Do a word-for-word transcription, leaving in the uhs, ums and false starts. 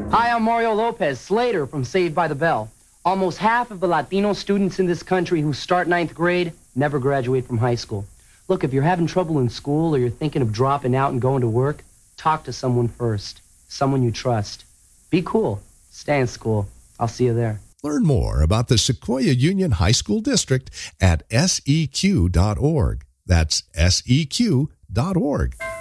Hi, I'm Mario Lopez, Slater from Saved by the Bell. Almost half of the Latino students in this country who start ninth grade never graduate from high school. Look, if you're having trouble in school or you're thinking of dropping out and going to work, talk to someone first, someone you trust. Be cool. Stay in school. I'll see you there. Learn more about the Sequoia Union High School District at S E Q dot org. That's S E Q dot org.